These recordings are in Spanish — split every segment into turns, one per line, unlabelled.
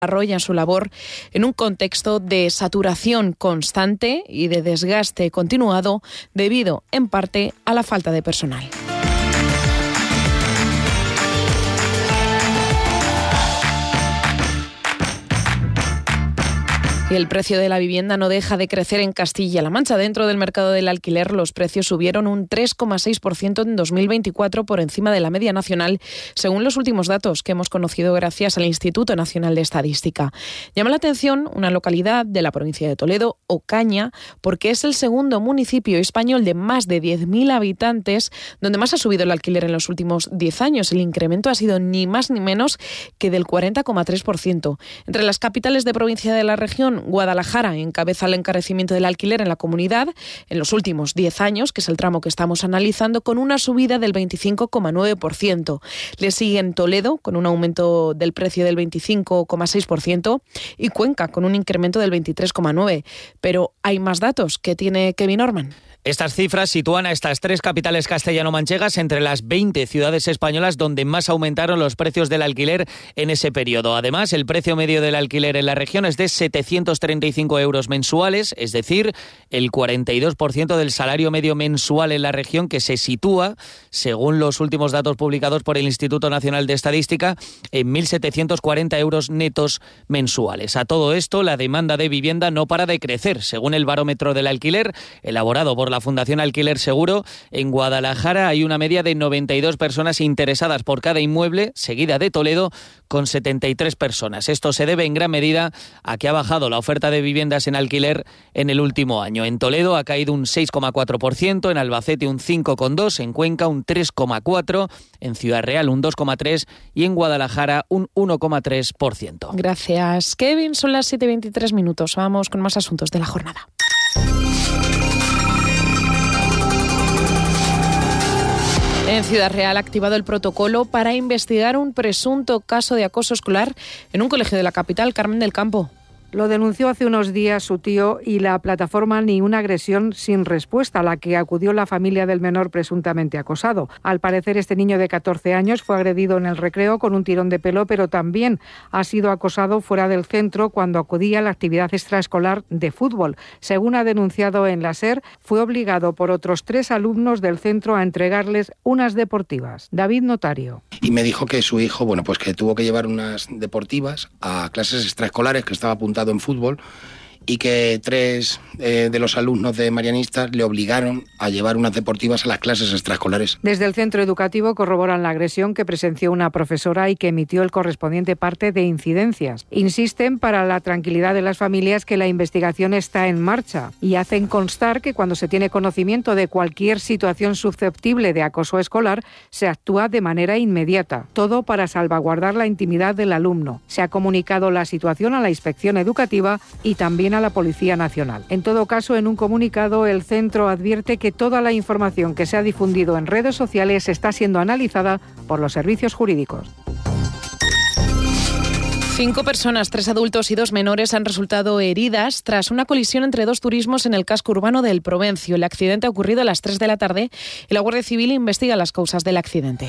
desarrollan su labor en un contexto de saturación constante y de desgaste continuado debido, en parte, a la falta de personal. Y el precio de la vivienda no deja de crecer en Castilla-La Mancha. Dentro del mercado del alquiler, los precios subieron un 3,6% en 2024 por encima de la media nacional, según los últimos datos que hemos conocido gracias al Instituto Nacional de Estadística. Llama la atención una localidad de la provincia de Toledo, Ocaña, porque es el segundo municipio español de más de 10.000 habitantes donde más ha subido el alquiler en los últimos 10 años. El incremento ha sido ni más ni menos que del 40,3%. Entre las capitales de provincia de la región, Guadalajara encabeza el encarecimiento del alquiler en la comunidad en los últimos 10 años, que es el tramo que estamos analizando, con una subida del 25,9%. Le siguen Toledo, con un aumento del precio del 25,6%, y Cuenca, con un incremento del 23,9%. Pero hay más datos que tiene Kevin Orman.
Estas cifras sitúan a estas tres capitales castellano-manchegas entre las 20 ciudades españolas donde más aumentaron los precios del alquiler en ese periodo. Además, el precio medio del alquiler en la región es de 735 euros mensuales, es decir, el 42% del salario medio mensual en la región, que se sitúa, según los últimos datos publicados por el Instituto Nacional de Estadística, en 1.740 euros netos mensuales. A todo esto, la demanda de vivienda no para de crecer. Según el barómetro del alquiler, elaborado por la Fundación Alquiler Seguro, en Guadalajara hay una media de 92 personas interesadas por cada inmueble, seguida de Toledo con 73 personas. Esto se debe en gran medida a que ha bajado la oferta de viviendas en alquiler en el último año. En Toledo ha caído un 6,4%, en Albacete un 5,2%, en Cuenca un 3,4%, en Ciudad Real un 2,3% y en Guadalajara un 1,3%.
Gracias, Kevin. Son las 7:23. Vamos con más asuntos de la jornada. En Ciudad Real ha activado el protocolo para investigar un presunto caso de acoso escolar en un colegio de la capital. Carmen del Campo.
Lo denunció hace unos días su tío y la plataforma Ni una agresión sin respuesta, a la que acudió la familia del menor presuntamente acosado. Al parecer, este niño de 14 años fue agredido en el recreo con un tirón de pelo, pero también ha sido acosado fuera del centro cuando acudía a la actividad extraescolar de fútbol. Según ha denunciado en la SER, fue obligado por otros 3 alumnos del centro a entregarles unas deportivas. David Notario.
Y me dijo que su hijo, pues que tuvo que llevar unas deportivas a clases extraescolares, que estaba apuntado en fútbol, y que 3 de los alumnos de Marianistas le obligaron a llevar unas deportivas a las clases extraescolares.
Desde el centro educativo corroboran la agresión que presenció una profesora y que emitió el correspondiente parte de incidencias. Insisten, para la tranquilidad de las familias, que la investigación está en marcha y hacen constar que cuando se tiene conocimiento de cualquier situación susceptible de acoso escolar, se actúa de manera inmediata. Todo para salvaguardar la intimidad del alumno. Se ha comunicado la situación a la Inspección Educativa y también a la Policía Nacional. En todo caso, en un comunicado, el centro advierte que toda la información que se ha difundido en redes sociales está siendo analizada por los servicios jurídicos.
5 personas, 3 adultos y 2 menores han resultado heridas tras una colisión entre 2 turismos en el casco urbano del Provencio. El accidente ha ocurrido a las 3 de la tarde y la Guardia Civil investiga las causas del accidente.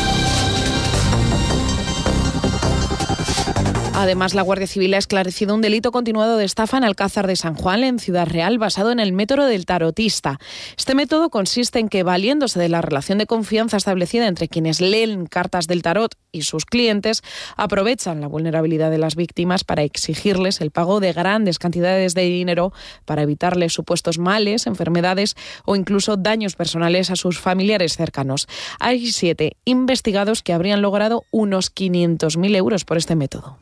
Además, la Guardia Civil ha esclarecido un delito continuado de estafa en Alcázar de San Juan, en Ciudad Real, basado en el método del tarotista. Este método consiste en que, valiéndose de la relación de confianza establecida entre quienes leen cartas del tarot y sus clientes, aprovechan la vulnerabilidad de las víctimas para exigirles el pago de grandes cantidades de dinero para evitarles supuestos males, enfermedades o incluso daños personales a sus familiares cercanos. Hay 7 investigados que habrían logrado unos 500.000 euros por este método.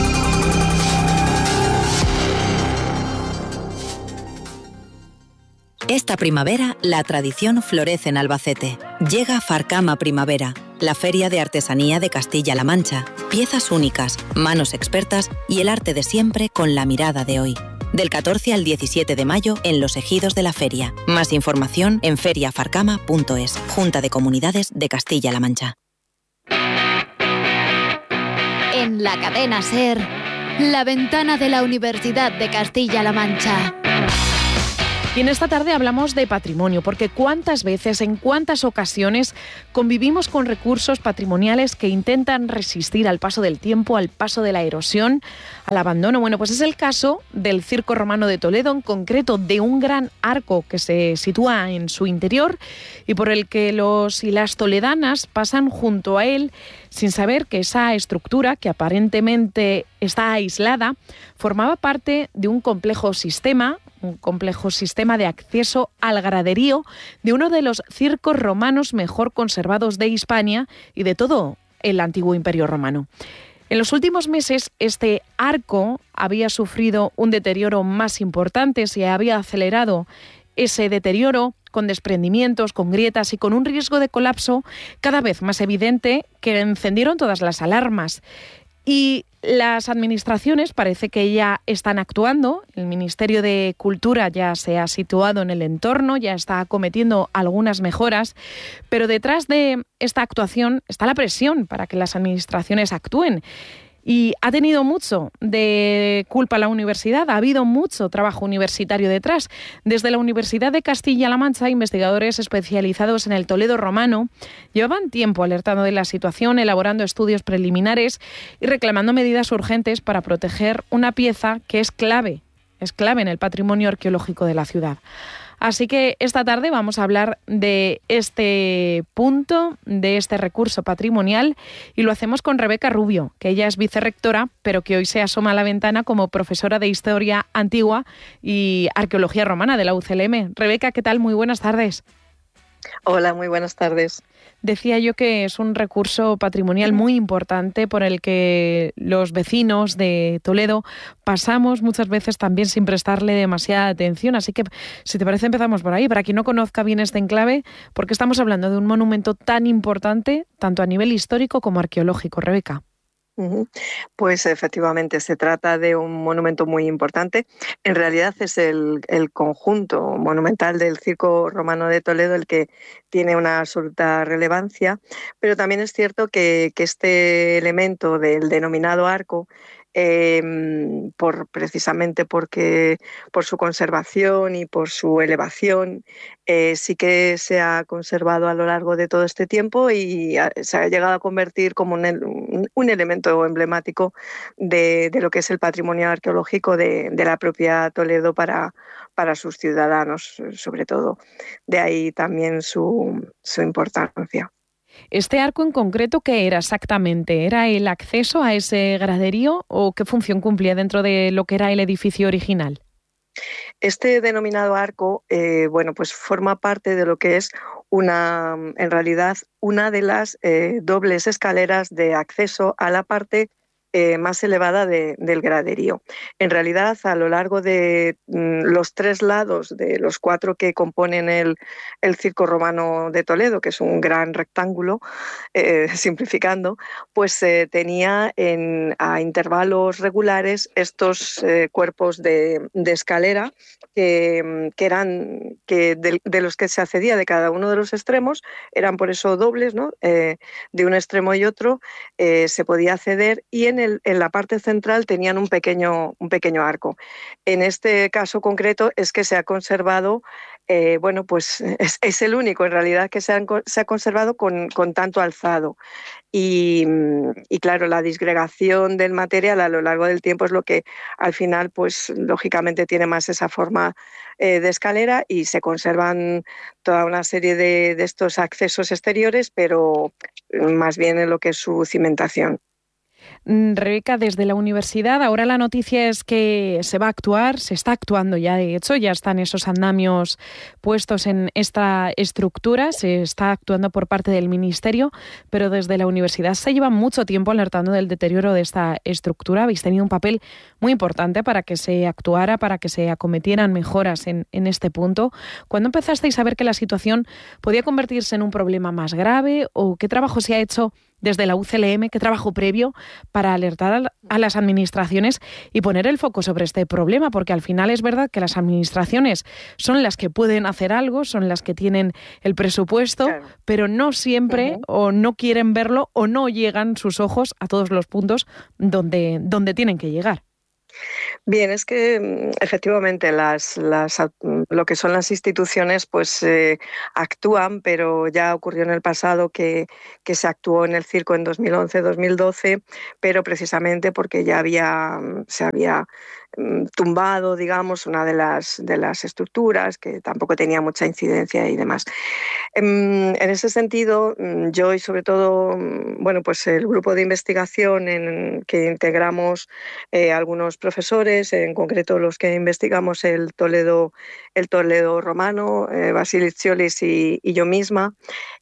Esta primavera, la tradición florece en Albacete. Llega Farcama Primavera, la feria de artesanía de Castilla-La Mancha. Piezas únicas, manos expertas y el arte de siempre con la mirada de hoy. Del 14 al 17 de mayo en los ejidos de la feria. Más información en feriafarcama.es, Junta de Comunidades de Castilla-La Mancha.
En la cadena SER, la ventana de la Universidad de Castilla-La Mancha.
Y en esta tarde hablamos de patrimonio, porque cuántas veces, en cuántas ocasiones convivimos con recursos patrimoniales que intentan resistir al paso del tiempo, al paso de la erosión, al abandono. Bueno, pues es el caso del Circo Romano de Toledo, en concreto de un gran arco que se sitúa en su interior y por el que los y las toledanas pasan junto a él sin saber que esa estructura, que aparentemente está aislada, formaba parte de un complejo sistema de acceso al graderío de uno de los circos romanos mejor conservados de Hispania y de todo el antiguo Imperio Romano. En los últimos meses, este arco había sufrido un deterioro más importante, se había acelerado ese deterioro con desprendimientos, con grietas y con un riesgo de colapso cada vez más evidente que encendieron todas las alarmas. Y las administraciones parece que ya están actuando. El Ministerio de Cultura ya se ha situado en el entorno, ya está acometiendo algunas mejoras, pero detrás de esta actuación está la presión para que las administraciones actúen. Y ha tenido mucho de culpa la universidad, ha habido mucho trabajo universitario detrás. Desde la Universidad de Castilla-La Mancha, investigadores especializados en el Toledo romano llevaban tiempo alertando de la situación, elaborando estudios preliminares y reclamando medidas urgentes para proteger una pieza que es clave en el patrimonio arqueológico de la ciudad. Así que esta tarde vamos a hablar de este punto, de este recurso patrimonial, y lo hacemos con Rebeca Rubio, que ella es vicerrectora, pero que hoy se asoma a la ventana como profesora de Historia Antigua y Arqueología Romana de la UCLM. Rebeca, ¿qué tal? Muy buenas tardes.
Hola, muy buenas tardes.
Decía yo que es un recurso patrimonial muy importante por el que los vecinos de Toledo pasamos muchas veces también sin prestarle demasiada atención. Así que, si te parece, empezamos por ahí. Para quien no conozca bien este enclave, porque estamos hablando de un monumento tan importante, tanto a nivel histórico como arqueológico. Rebeca.
Pues efectivamente se trata de un monumento muy importante. En realidad es el conjunto monumental del Circo Romano de Toledo el que tiene una absoluta relevancia, pero también es cierto que este elemento del denominado arco, precisamente porque por su conservación y por su elevación, sí que se ha conservado a lo largo de todo este tiempo y se ha llegado a convertir como un elemento emblemático de lo que es el patrimonio arqueológico de la propia Toledo para sus ciudadanos, sobre todo. De ahí también su importancia.
¿Este arco en concreto qué era exactamente? ¿Era el acceso a ese graderío o qué función cumplía dentro de lo que era el edificio original?
Este denominado arco, pues forma parte de lo que es en realidad una de las dobles escaleras de acceso a la parte más elevada del graderío. En realidad, a lo largo de los 3 lados de los 4 que componen el Circo Romano de Toledo, que es un gran rectángulo, simplificando, pues tenía a intervalos regulares estos cuerpos de escalera que eran de los que se accedía de cada uno de los extremos, eran por eso dobles, ¿no? De un extremo y otro se podía acceder, y en la parte central tenían un pequeño arco. En este caso concreto es que se ha conservado, pues es el único en realidad que se ha conservado con tanto alzado. Y claro, la disgregación del material a lo largo del tiempo es lo que al final, pues lógicamente tiene más esa forma de escalera, y se conservan toda una serie de estos accesos exteriores, pero más bien en lo que es su cimentación.
Rebeca, desde la universidad, ahora la noticia es que se va a actuar, se está actuando ya, de hecho, ya están esos andamios puestos en esta estructura, se está actuando por parte del Ministerio, pero desde la universidad se lleva mucho tiempo alertando del deterioro de esta estructura. Habéis tenido un papel muy importante para que se actuara, para que se acometieran mejoras en este punto. ¿Cuándo empezasteis a ver que la situación podía convertirse en un problema más grave, o qué trabajo se ha hecho desde la UCLM, qué trabajo previo para alertar a las administraciones y poner el foco sobre este problema? Porque al final es verdad que las administraciones son las que pueden hacer algo, son las que tienen el presupuesto, claro, pero no siempre o no quieren verlo o no llegan sus ojos a todos los puntos donde tienen que llegar.
Bien, es que efectivamente lo que son las instituciones pues actúan, pero ya ocurrió en el pasado que se actuó en el circo en 2011-2012, pero precisamente porque ya se había tumbado, digamos, una de las estructuras que tampoco tenía mucha incidencia y demás. En ese sentido, yo y sobre todo, bueno, pues el grupo de investigación en que integramos algunos profesores, en concreto los que investigamos el Toledo romano, Basilis Ciolis y yo misma,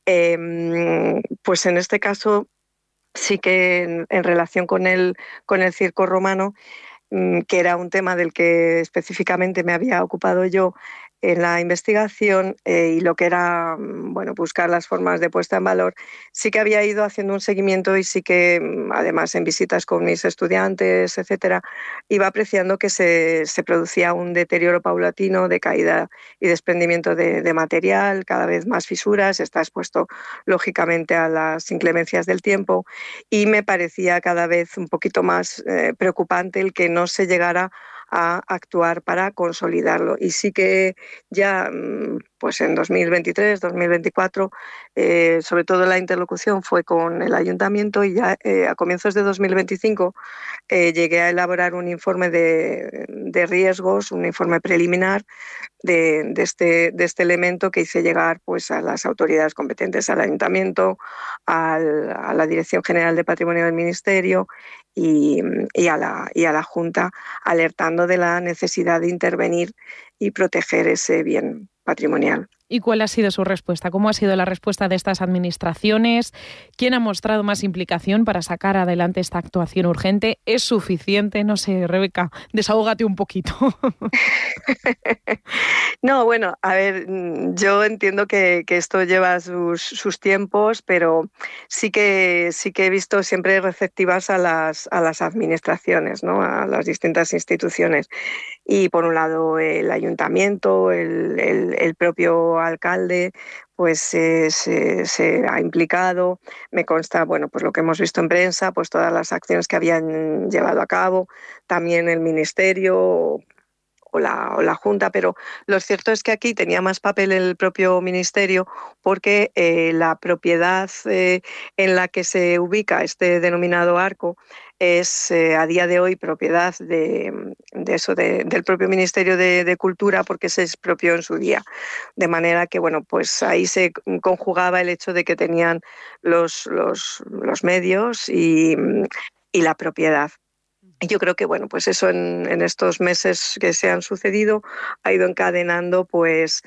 pues en este caso sí que en relación con el circo romano, que era un tema del que específicamente me había ocupado yo en la investigación y lo que era buscar las formas de puesta en valor, sí que había ido haciendo un seguimiento y sí que además en visitas con mis estudiantes, etcétera, iba apreciando que se producía un deterioro paulatino de caída y desprendimiento de material, cada vez más fisuras, está expuesto lógicamente a las inclemencias del tiempo y me parecía cada vez un poquito más preocupante el que no se llegara a actuar para consolidarlo. Y sí que ya pues en 2023, 2024, sobre todo la interlocución fue con el ayuntamiento y ya a comienzos de 2025 llegué a elaborar un informe de riesgos, un informe preliminar de este elemento que hice llegar pues a las autoridades competentes, al ayuntamiento, a la Dirección General de Patrimonio del Ministerio y a la Junta, alertando de la necesidad de intervenir y proteger ese bien patrimonial.
¿Y cuál ha sido su respuesta? ¿Cómo ha sido la respuesta de estas administraciones? ¿Quién ha mostrado más implicación para sacar adelante esta actuación urgente? ¿Es suficiente? No sé, Rebeca, desahógate un poquito.
No, bueno, a ver, yo entiendo que esto lleva sus tiempos, pero sí que he visto siempre receptivas a las administraciones, ¿no? A las distintas instituciones. Y por un lado el ayuntamiento, el propio alcalde, pues se ha implicado. Me consta, bueno, pues lo que hemos visto en prensa, pues todas las acciones que habían llevado a cabo, también el ministerio o la Junta, pero lo cierto es que aquí tenía más papel el propio ministerio porque la propiedad en la que se ubica este denominado arco es a día de hoy propiedad del propio Ministerio de Cultura porque se expropió en su día. De manera que, bueno, pues ahí se conjugaba el hecho de que tenían los medios y la propiedad. Y yo creo que bueno, pues eso en estos meses que se han sucedido ha ido encadenando pues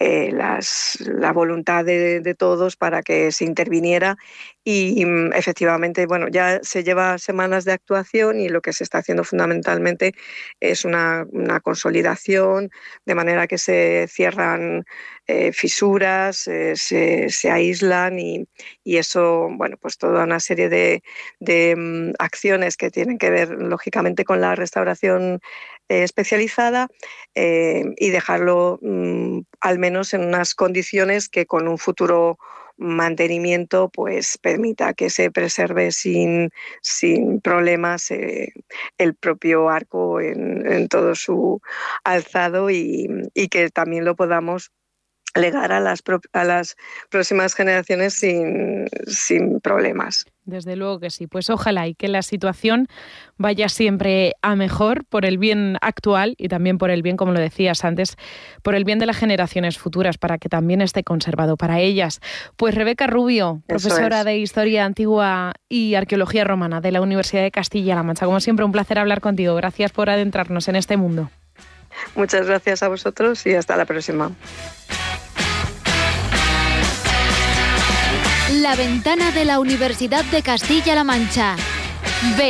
la voluntad de todos para que se interviniera y efectivamente bueno, ya se lleva semanas de actuación y lo que se está haciendo fundamentalmente es una consolidación, de manera que se cierran fisuras, se aíslan y eso, bueno, pues toda una serie de acciones que tienen que ver lógicamente con la restauración especializada y dejarlo al menos en unas condiciones que con un futuro mantenimiento pues permita que se preserve sin problemas el propio arco en todo su alzado y que también lo podamos legar a las próximas generaciones sin problemas.
Desde luego que sí. Pues ojalá y que la situación vaya siempre a mejor por el bien actual y también por el bien, como lo decías antes, por el bien de las generaciones futuras, para que también esté conservado para ellas. Pues Rebeca Rubio, profesora de Historia Antigua y Arqueología Romana de la Universidad de Castilla-La Mancha. Como siempre, un placer hablar contigo. Gracias por adentrarnos en este mundo.
Muchas gracias a vosotros y hasta la próxima.
La ventana de la Universidad de Castilla-La Mancha.